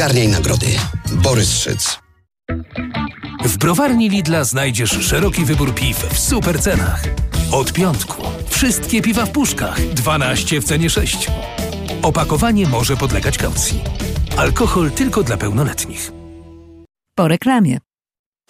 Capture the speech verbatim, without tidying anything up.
Zgarniaj nagrody. Borys Szyc. W browarni Lidla znajdziesz szeroki wybór piw w super cenach. Od piątku. Wszystkie piwa w puszkach. dwanaście w cenie sześciu. Opakowanie może podlegać kaucji. Alkohol tylko dla pełnoletnich. Po reklamie.